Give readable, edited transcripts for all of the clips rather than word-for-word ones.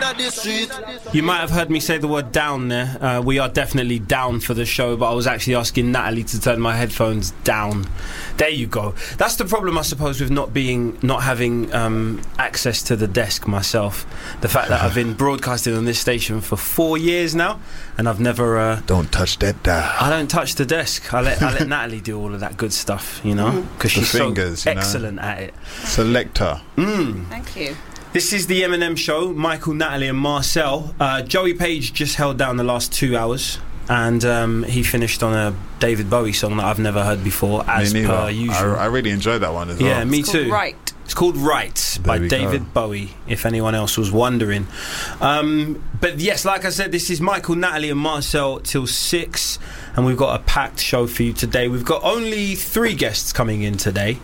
the street. You might have heard me say the word down there. We are definitely down for the show, but I was actually asking Natalie to turn my headphones down. There you go. That's the problem, I suppose, with not having access to the desk myself. The fact that I've been broadcasting on this station for 4 years now, and I've never... Don't touch that dial. I don't touch the desk. I let Natalie do all of that good stuff, you know, because she's fingers, so excellent at it. Selector. Thank you. This is the M&M show. Michael, Natalie and Marcel. Joey Page just held down the last 2 hours, and he finished on a David Bowie song that I've never heard before, as per usual. I really enjoyed that one as well. Yeah, me too. Right. It's called Right by David Bowie, if anyone else was wondering. But yes, like I said, this is Michael, Natalie and Marcel till 6, and we've got a packed show for you today. We've got only 3 guests coming in today.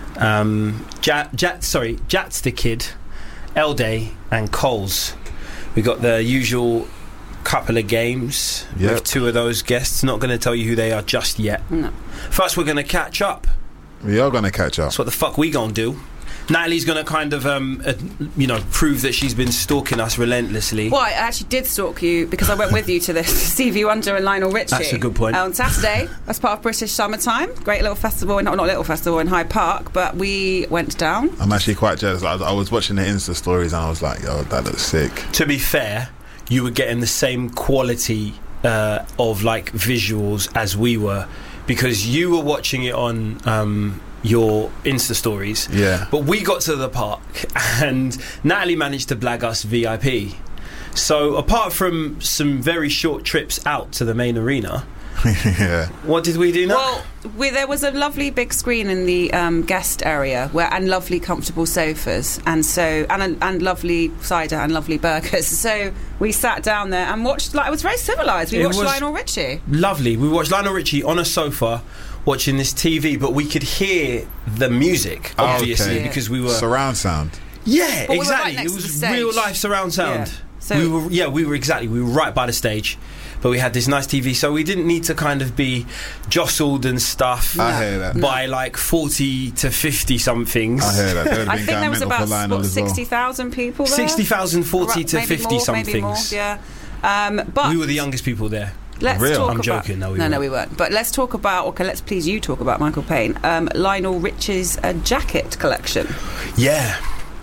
Jats the Kid, Elday and Coles. We got the usual couple of games with 2 of those guests. Not going to tell you who they are just yet. No. First, we're going to catch up. We are going to catch up. That's what the fuck we going to do. Natalie's going to kind of, prove that she's been stalking us relentlessly. Well, I actually did stalk you because I went with you to this Stevie Wonder and Lionel Richie. That's a good point. On Saturday, as part of British Summertime. Great little festival, not little festival in Hyde Park, but we went down. I'm actually quite jealous. I was watching the Insta stories and I was like, yo, that looks sick. To be fair, you were getting the same quality of like visuals as we were, because you were watching it on your Insta stories, but we got to the park and Natalie managed to blag us VIP. So apart from some very short trips out to the main arena, what did we do now? Well, there was a lovely big screen in the guest area and lovely comfortable sofas, and lovely cider and lovely burgers. So we sat down there and watched. It was very civilised. We watched Lionel Richie. Lovely. We watched Lionel Richie on a sofa, watching this TV, but we could hear the music, obviously, because we were surround sound. Yeah, but exactly. We were right next it was to the stage. Real life surround sound. Yeah. So we were right by the stage, but we had this nice TV, so we didn't need to kind of be jostled and stuff I hear that. by like 40 to 50 somethings. I hear that. I think there was about 60,000 people there. 60,000, 40 to 50 more, somethings. Maybe more, yeah. But we were the youngest people there. Let's talk I'm about, joking. No, we weren't. But let's talk about. Okay, let's please you talk about Michael Payne. Lionel Richie's jacket collection. Yeah.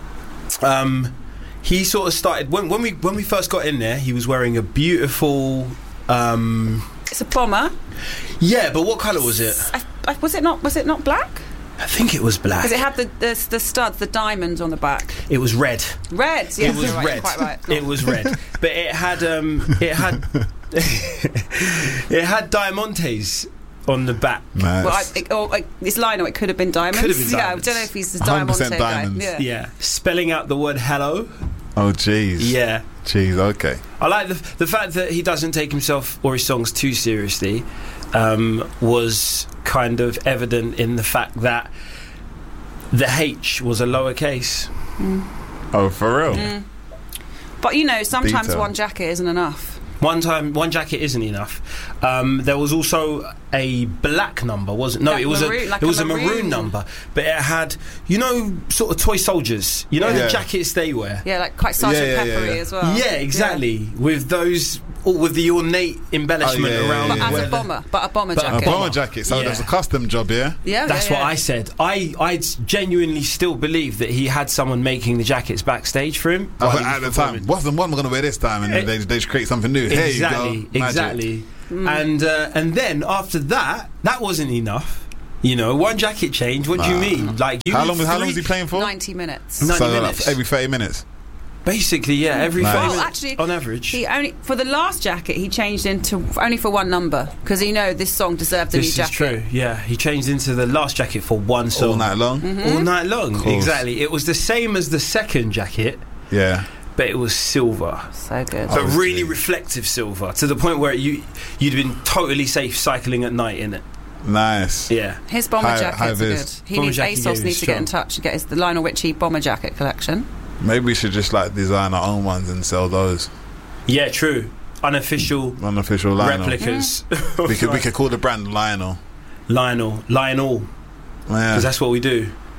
He sort of started when we first got in there. He was wearing a beautiful. It's a bomber. Yeah, but what colour was it? Was it not black? I think it was black. Because it had the studs, the diamonds on the back. It was red. Red. Yeah, it was right, red. Quite right. It was red, but it had it had diamantes on the back. Nice. Well, it's Lionel. It could have been diamonds. Could have been Yeah, diamonds. I don't know if he's the diamante 100% guy. diamonds. Yeah. Spelling out the word hello. Oh, jeez. Yeah. Jeez, okay. I like the fact that he doesn't take himself or his songs too seriously. Was kind of evident in the fact that the H was a lowercase. Oh, for real? But sometimes Detail. one jacket isn't enough. One jacket isn't enough. There was also a black number, wasn't? No, Like it was maroon, like it was a a maroon maroon number, but it had sort of toy soldiers. The jackets they wear. Yeah, like quite Sergeant Peppery as well. Yeah, exactly. With those, with the ornate embellishment around. But where as a bomber jacket. A bomber jacket. So that's a custom job, yeah. Yeah, that's what I said. I genuinely still believe that he had someone making the jackets backstage for him At the time, what's the one we're going to wear this time? And then they just create something new. Exactly, exactly. And then after that wasn't enough. One jacket change. What do you mean? Like, how long was he playing for? 90 minutes. 90 minutes. Like every 30 minutes. Basically, yeah, every 30 minutes. Well, actually, on average. He only for the last jacket he changed into only for one number because this song deserved a new jacket. This is true. Yeah, he changed into the last jacket for one song all night long. All night long. Exactly. It was the same as the second jacket. Yeah. But it was silver. So good. So really reflective silver, to the point where you'd been totally safe cycling at night in it. Nice. Yeah. His bomber jackets are good. ASOS needs to get in touch and get the Lionel Richie bomber jacket collection. Maybe we should just design our own ones and sell those. Yeah, true. Unofficial Lionel replicas. We could call the brand Lionel. Lionel. Yeah. Because that's what we do.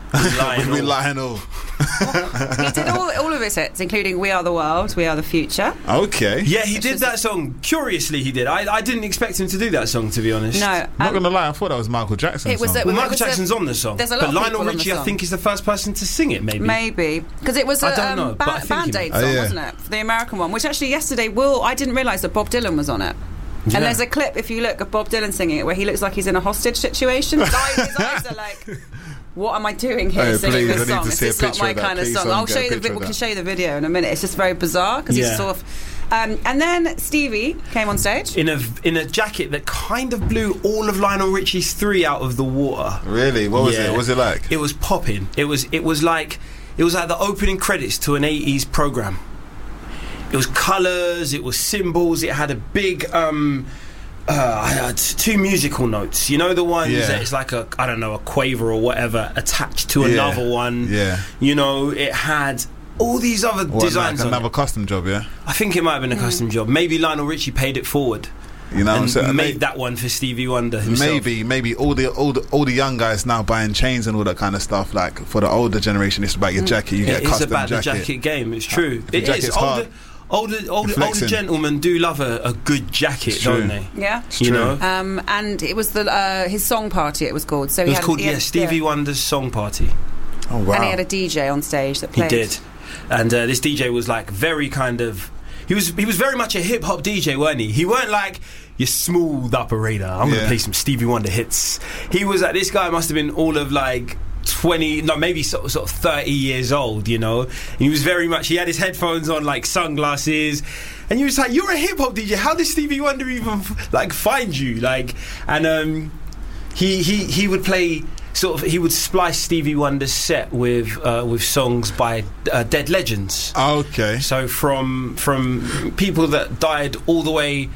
With Lionel. He did all of his hits, including We Are the World, We Are the Future. Okay. Yeah, he did that song. Curiously, he did. I didn't expect him to do that song, to be honest. No. I'm not going to lie, I thought that was Michael Jackson's it was song. Well, Michael Jackson's on the song. There's a lot but of Lionel people on Richie, the I think, is the first person to sing it, maybe. Maybe. Because it was a I don't know, but I think Band-Aid song, wasn't it? The American one, which actually yesterday, I didn't realise that Bob Dylan was on it. Yeah. And there's a clip, if you look, of Bob Dylan singing it where he looks like he's in a hostage situation. His eyes are like, what am I doing here singing this song? It's just not my kind of song. I'll show you we can show you the video in a minute. It's just very bizarre because he's sort of... and then Stevie came on stage in a jacket that kind of blew all of Lionel Richie's 3 out of the water. Really? What was it? What was it like? It was popping. It was like the opening credits to an 80s program. It was colours, it was symbols, it had a big I had 2 musical notes. You know the ones that it's like a quaver or whatever attached to another one. Yeah. You know, it had all these other designs like on another custom job, yeah? I think it might have been a custom job. Maybe Lionel Richie paid it forward. You know, and made that one for Stevie Wonder himself. Maybe all the young guys now buying chains and all that kind of stuff. Like for the older generation, it's about your jacket. You get a custom jacket. It's about the jacket game. It's true. It is hard. Older gentlemen do love a good jacket, don't they? Yeah, it's you true. know. And it was his song party. It was called. So it was called Stevie Wonder's song party. Oh wow! And he had a DJ on stage that played. He did, and this DJ was like very kind of. He was very much a hip hop DJ, weren't he? He weren't like your smooth operator. I'm gonna play some Stevie Wonder hits. He was like, this guy must have been all of like 20, no, maybe sort of 30 years old, you know. And he was very much, he had his headphones on, like sunglasses, and you was like, you're a hip hop DJ. How did Stevie Wonder even like find you? Like, and he would play sort of, he would splice Stevie Wonder's set with songs by dead legends. Okay. So from people that died all the way.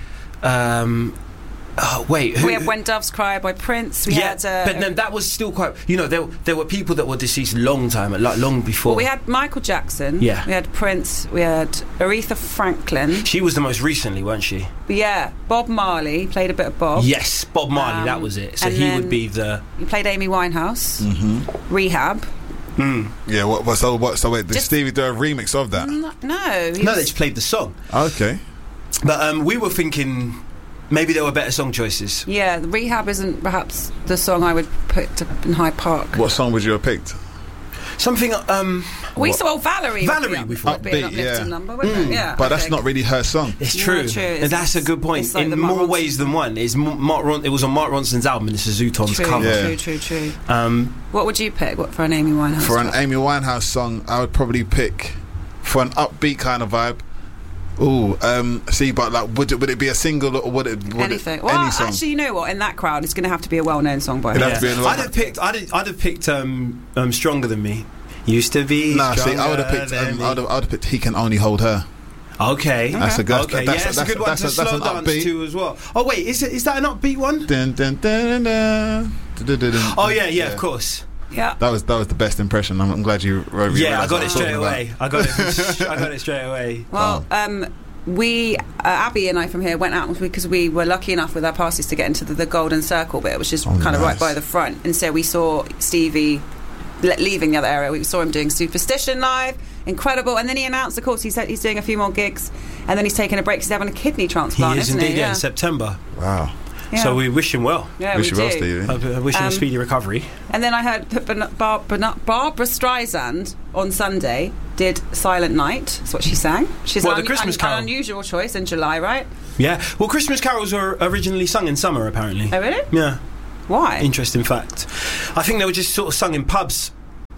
We had When Doves Cry by Prince. We had, but then that was still quite. You know, there were people that were deceased long before. Well, we had Michael Jackson. Yeah. We had Prince. We had Aretha Franklin. She was the most recently, weren't she? But yeah, Bob Marley played a bit of Bob. Yes, Bob Marley. That was it. So he would be the. He played Amy Winehouse. Mm-hmm. Rehab. Yeah. So wait, did Stevie do a remix of that? No. They just played the song. Okay. But we were thinking. Maybe there were better song choices. Yeah, Rehab isn't perhaps the song I would put in Hyde Park. What song would you have picked? Something. We saw Valerie. Valerie, we thought. Would be an uplifting number, wouldn't it? Yeah, but that's not really her song. It's true. And that's a good point. Like in more ways than one. It was on Mark Ronson's album, and it's a Zooton's cover. True. What would you pick? What for an Amy Winehouse? For an Amy Winehouse song, I would probably pick for an upbeat kind of vibe. But like, would it be a single or would it anything? Any song? Actually, you know what? In that crowd, it's going to have to be a well-known song by her. I'd have picked Stronger Than Me. Used to be. I would have picked He Can Only Hold Her. Okay. That's a good. That's a good one to slow dance to as well. Oh wait, is that an upbeat one? Oh yeah, of course. Yeah, that was the best impression. I'm glad you wrote. Yeah, I got it straight away. I got it straight away. Well, we Abby and I from here went out because we were lucky enough with our passes to get into the Golden Circle bit, which is kind of right by the front, and so we saw Stevie leaving the other area. We saw him doing Superstition live, incredible, and then he announced, of course, he said he's doing a few more gigs, and then he's taking a break because he's having a kidney transplant. He is indeed, in September. Wow. Yeah. So we wish him well. Yeah, we do. Stevie. I wish him a speedy recovery. And then I heard that Barbra Streisand on Sunday did Silent Night. That's what she sang. She's the Christmas Carol. An unusual choice in July, right? Yeah. Well, Christmas carols were originally sung in summer, apparently. Oh, really? Yeah. Why? Interesting fact. I think they were just sort of sung in pubs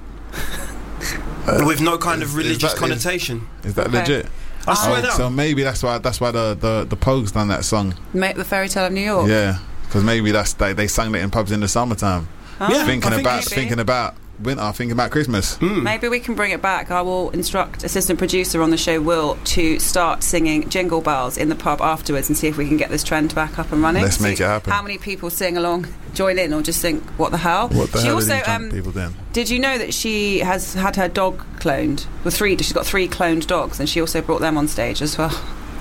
with no kind of religious connotation. Is that legit? I swear that. So maybe that's why the Pogues done that song. The Fairy Tale of New York. Yeah, because maybe they sang it in pubs in the summertime. Yeah, thinking about winter, thinking about Christmas. Maybe we can bring it back. I will instruct assistant producer on the show, Will, to start singing Jingle Bells in the pub afterwards and see if we can get this trend back up and running. Let's make it happen. How many people sing along, join in, or just think, what the hell? What the hell are these drunk people doing? Did you know that she has had her dog cloned? She's got 3 cloned dogs, and she also brought them on stage as well.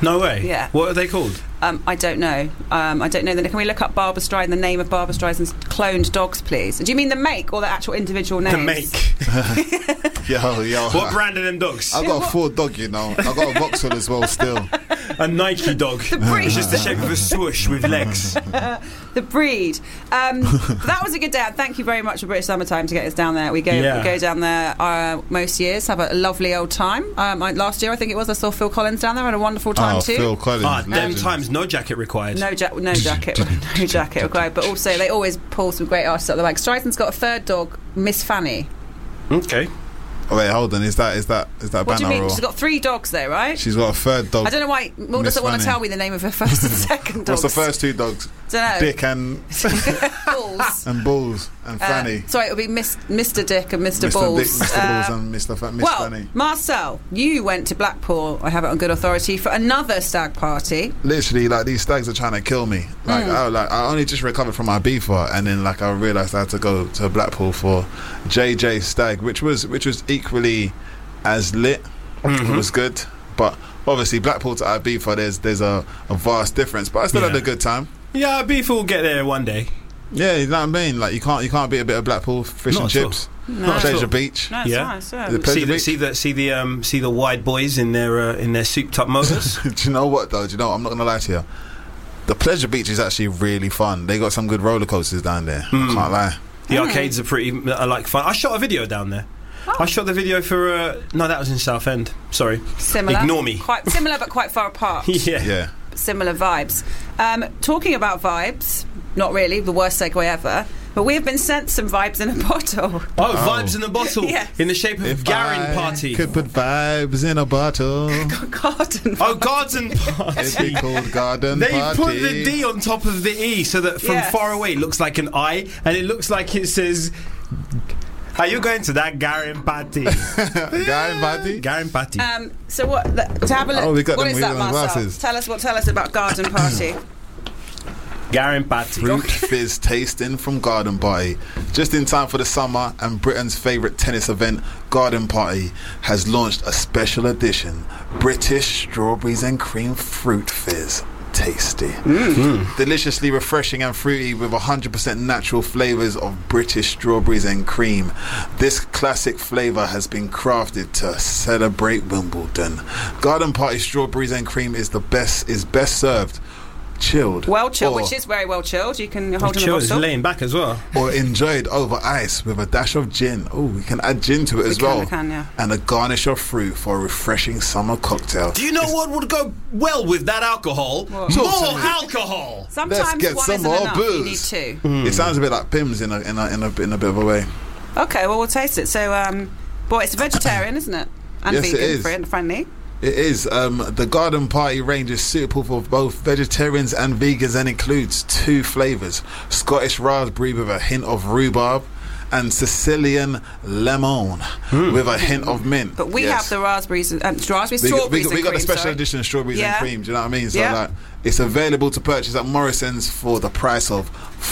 No way. Yeah. What are they called? I don't know. I don't know. Can we look up Barbra Streisand, the name of Barbra Streisand's cloned dogs, please? Do you mean the make or the actual individual names? The make. Yo. What brand of them dogs? I got a Ford dog, you know. I got a Vauxhall as well still. A Nike dog. The breed. It's just the shape of a swoosh with legs. The breed. That was a good day. Thank you very much for British Summertime to get us down there. We go down there most years, have a lovely old time. Last year, I think it was, I saw Phil Collins down there, had a wonderful time too. Phil Collins. Them times, no jacket required. No jacket required. But also, they always pull some great artists up the bag. Streisand's got a third dog, Miss Fanny. Okay. Oh, wait, hold on. Is that banner? What do you mean? Or? She's got 3 dogs there, right? She's got a third dog. I don't know why Maud doesn't want to tell me the name of her first and second dogs. What's the first 2 dogs? Don't know. Dick and Bulls. And Bulls and Fanny. Sorry, it'll be Mr. Dick and Mr. Mr. Bulls. Dick, Mr. Bulls and Miss Fanny. Marcel, you went to Blackpool, I have it on good authority, for another stag party. Literally, like, these stags are trying to kill me. Like, I only just recovered from my Ibiza, and then I realised I had to go to Blackpool for JJ Stag, which was equally as lit. It was good, but obviously Blackpool to Ibiza, there's a vast difference. But I still had a good time. Yeah, Ibiza will get there one day. Yeah, you know what I mean. Like, you can't beat a bit of Blackpool fish and chips. Pleasure Beach. No, it's nice. See the wide boys in their souped up motors. Do you know what though? I'm not gonna lie to you. The Pleasure Beach is actually really fun. They got some good roller coasters down there. Can't lie. The arcades are fun. I shot a video down there. I shot the video for no, that was in Southend. Sorry, similar. Ignore me. Quite similar, but quite far apart. Yeah. Similar vibes. Talking about vibes, not really the worst segue ever. But we have been sent some vibes in a bottle. Vibes in a bottle. Yes. In the shape of Garin Party. Could put vibes in a bottle. Garden Party. Garden Party. It'd be called Garden They Party. put the D on top of the E so that from far away it looks like an I, and it looks like it says, are you going to that Garin Party? Garin Party? Garin Party. So what? To have a look. Oh, we got what them, is that, Marcel? Tell us about Garden Party. Garin Party. Fruit fizz tasting from Garden Party. Just in time for the summer and Britain's favourite tennis event, Garden Party has launched a special edition British Strawberries and Cream Fruit Fizz. Tasty. Deliciously refreshing and fruity with 100% natural flavours of British strawberries and cream. This classic flavour has been crafted to celebrate Wimbledon. Garden Party Strawberries and Cream is best served chilled. Well chilled, which is very well chilled. You can hold in the bottle. Laying back as well. Or enjoyed over ice with a dash of gin. Oh, we can add gin to it as well. We can, yeah. And a garnish of fruit for a refreshing summer cocktail. Do you know what would go well with that alcohol? What? More alcohol. Sometimes let's get one some isn't more enough. booze. You need 2. It sounds a bit like Pimm's in a bit of a way. Okay, well, we'll taste it. So, it's vegetarian, isn't it? And yes, vegan, friendly. It is. The Garden Party range is suitable for both vegetarians and vegans and includes 2 flavours: Scottish raspberry with a hint of rhubarb and Sicilian lemon with a hint of mint. But we have the strawberries we and got cream, the special edition strawberries and cream. Do you know what I mean? So it's available to purchase at Morrison's for the price of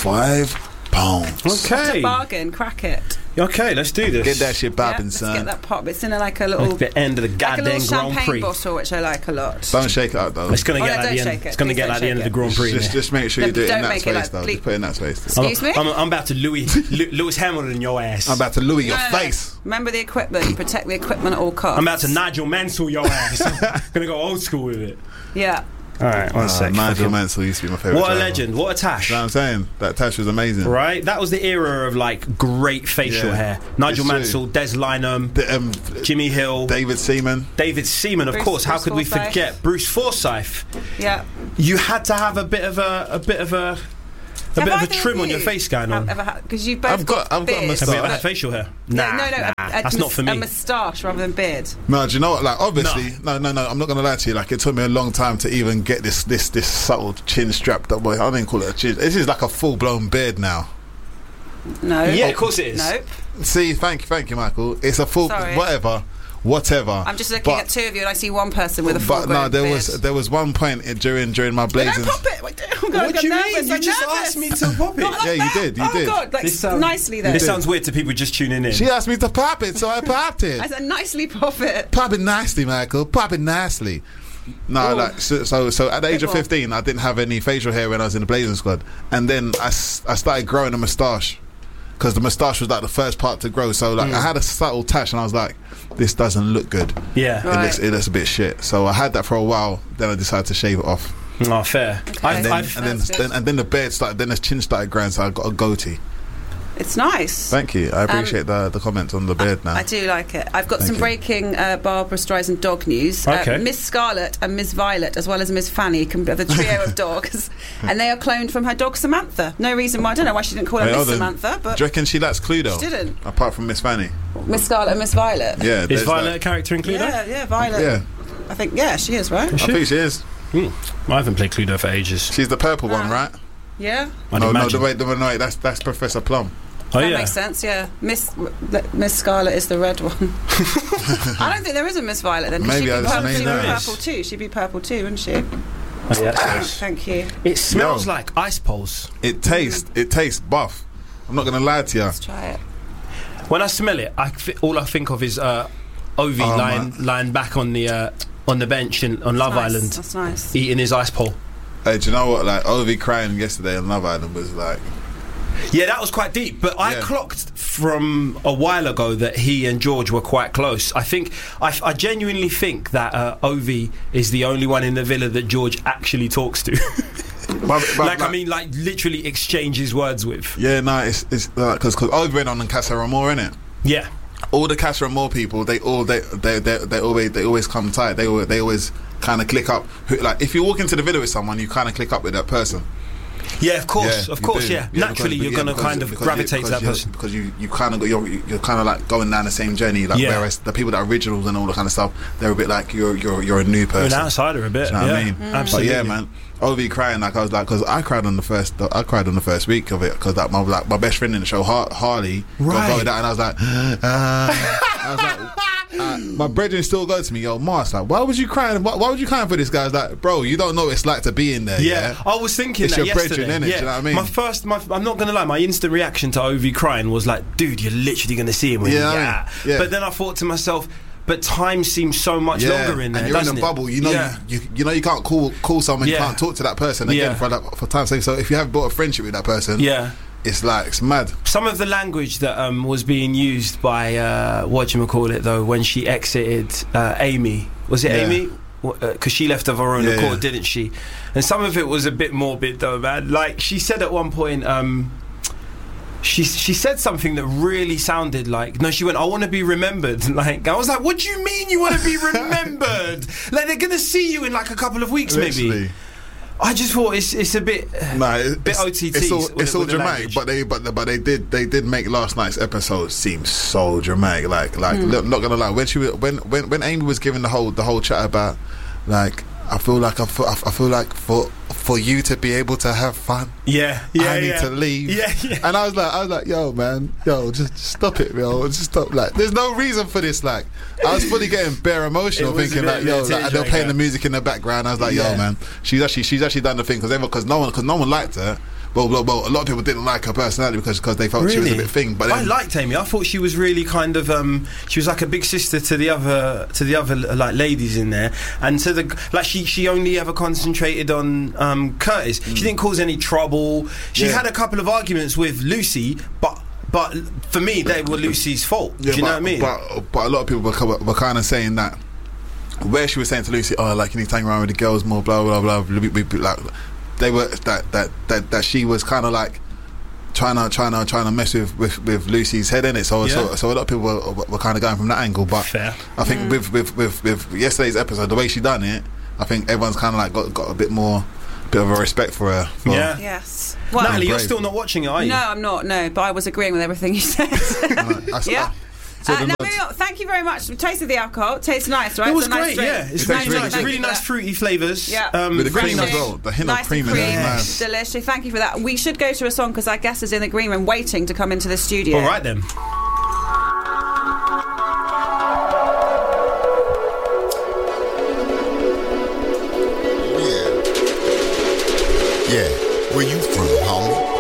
£5. Okay. It's a bargain. Crack it. Okay, let's do this. Get that shit bopping, let's son. get that pop. It's in like a little... the end of the goddamn like a little Grand champagne Prix. bottle, which I like a lot. Don't shake it out, though. It's going to get like the end. It's going to get like the end of the Grand Prix. Just make sure you do it in that make it space, though. Just put it in that space. Excuse me? I'm about to Lewis Hamilton your ass. I'm about to Louis your face. Remember the equipment. You protect the equipment at all costs. I'm about to Nigel Mansell your ass. I'm going to go old school with it. Yeah. Alright, one sec. Nigel Mansell used to be my favourite. What a driver. legend, what a tash. You know what I'm saying? That tash was amazing. Right? That was the era of like great facial hair. Nigel Mansell, Des Lynam, Jimmy Hill, David Seaman, of course. How could we forget Bruce Forsyth? Yeah. You had to have a bit of a trim on your face going on. Because you've both got a moustache. Have you ever had facial hair? Nah, that's not for me. A moustache rather than beard. No, do you know what? Like, obviously, no. I'm not gonna lie to you. Like, it took me a long time to even get this subtle chin strap. That boy, I didn't call it a chin. This is like a full blown beard now. No. Yeah, of course it is. Nope. See, thank you, Michael. It's a full whatever. I'm just looking at 2 of you and I see one person with a full beard. There was one point during my blazing. Don't pop it. What do you mean? You just asked me to pop it. Yeah, you did. Oh God, nicely though. This sounds weird to people just tuning in. She asked me to pop it, so I popped it. I said nicely pop it. Pop it nicely, Michael. Pop it nicely. No, like so at the age of 15, I didn't have any facial hair when I was in the Blazing Squad, and then I started growing a moustache because the moustache was like the first part to grow. So like I had a subtle touch, and I was like, this doesn't look good. Yeah, it looks a bit shit. So I had that for a while. Then I decided to shave it off. Oh, fair. Okay. And then the beard started. Then the chin started growing, so I got a goatee. It's nice. Thank you. I appreciate the comments on the beard now. I do like it. I've got some breaking Barbara Streisand dog news. Okay. Miss Scarlet and Miss Violet, as well as Miss Fanny, can be the trio of dogs, and they are cloned from her dog Samantha. No reason why. I don't know why she didn't call her Miss Samantha, but do you reckon she likes Cluedo? She didn't. Apart from Miss Fanny. Miss Scarlet and Miss Violet. Yeah. Is Violet a character in Cluedo? Yeah, Violet. Yeah. I think she is, right? I think she is. I haven't played Cluedo for ages. She's the purple one, right? Yeah. No, wait, that's Professor Plum. Oh, that makes sense, yeah. Miss Scarlet is the red one. I don't think there is a Miss Violet then. Maybe she'd be there purple too. She'd be purple too, wouldn't she? Oh, yeah, thank you. It smells like ice poles. It tastes buff. I'm not going to lie to you. Let's try it. When I smell it, all I think of is Ovi lying back on the bench on Love Island. That's nice. Eating his ice pole. Hey, do you know what? Like Ovi crying yesterday on Love Island was like. Yeah, that was quite deep. But I clocked from a while ago that he and George were quite close. I genuinely think that Ovi is the only one in the villa that George actually talks to. Literally exchanges words with. Yeah, no, it's because Ovi went on and Casa Amor, innit? Yeah. All the Casa Amor people, they always come tight. They always kind of click up. Like if you walk into the villa with someone, you kind of click up with that person. Yeah, of course, Naturally, you're going to kind of gravitate to that person because you kind of you're kind of like going down the same journey. Like whereas the people that are originals and all that kind of stuff, they're a bit like you're a new person. You're an outsider a bit. Do you know what I mean? Absolutely. But yeah, man. Ovi crying like I was like because I cried on the first week of it because my best friend in the show Harley got going down and I was like. My brethren still go to me, yo, Mars, like, why was you crying? Why was you crying for this guy? I was like, bro, you don't know what it's like to be in there. Yeah, I was thinking it's that your yesterday. Brethren, innit? Yeah. Do you know what I mean? I'm not gonna lie, my instant reaction to Ovi crying was like, dude, you're literally gonna see him. But then I thought to myself, but time seems so much longer in there. And you're in a bubble. You know, you can't call someone. You can't talk to that person again for time. So if you have built a friendship with that person, it's mad. Some of the language that was being used by whatchamacallit though when she exited Amy, was it Amy? Because she left of her own accord, didn't she? And some of it was a bit morbid though, man. Like she said at one point, she said something that really sounded like, she went, I want to be remembered. Like I was like, what do you mean you want to be remembered? Like they're gonna see you in like a couple of weeks, maybe. I just thought it's a bit bit OTT. It's all dramatic, but they did make last night's episode seem so dramatic. Like look, not gonna lie, when Amy was giving the whole chat about like I feel like for you to be able to have fun, I need to leave. And I was like, yo, man, just stop it, yo, just stop. Like, there's no reason for this. Like, I was fully getting bare emotional, thinking like, yo, like, they're playing the music in the background. I was like, yo, man, she's actually done the thing because no one liked her. Well, a lot of people didn't like her personality because they felt she was a bit thing. But I liked Amy. I thought she was really kind of she was like a big sister to the other like ladies in there, and to the like she only ever concentrated on Curtis. She didn't cause any trouble. She had a couple of arguments with Lucy, but for me they were Lucy's fault. Do you know what I mean? But a lot of people were kind of saying that where she was saying to Lucy, oh, like you need to hang around with the girls more, blah blah blah, like. They were that she was kind of like trying to mess with Lucy's head in it. So a lot of people were kind of going from that angle. But fair. I think with yesterday's episode, the way she done it, I think everyone's kind of like got a bit of a respect for her. Yes. Well, Natalie, you're still not watching it, are you? No, I'm not. No, but I was agreeing with everything you said. Thank you very much. Tasted the alcohol. Tastes nice, right? It was great. Nice It's very nice. Really nice fruity flavours. Yeah, with the cream as well. The hint of cream in there. Nice. Delicious. Thank you for that. We should go to a song because our guest is in the green room waiting to come into the studio. All right then. Yeah. Where you from, homie?